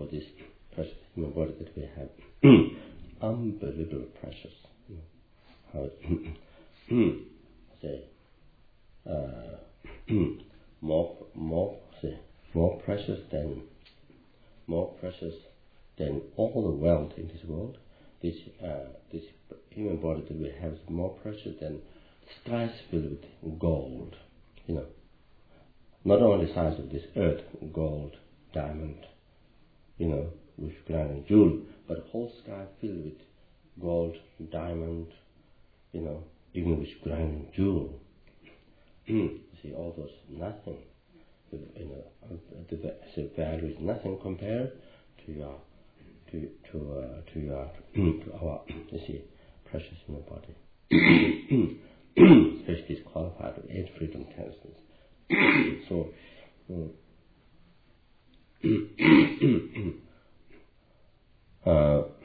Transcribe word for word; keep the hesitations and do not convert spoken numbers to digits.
this precious human body that we have, unbelievable precious. You know, how it, say, uh, more, more, say, more precious than, more precious than all the wealth in this world. This, uh, this human body that we have is more precious than skies filled with gold. You know, not only the size of this earth, gold, diamond, you know, with glaring jewel, but whole sky filled with gold, diamond, you know, even with glaring jewel. You see, all those nothing. You know, the, the value is nothing compared to your, to to uh, to your, to our, you see, precious human body, especially disqualified with eight freedom tendencies. So, um, uh,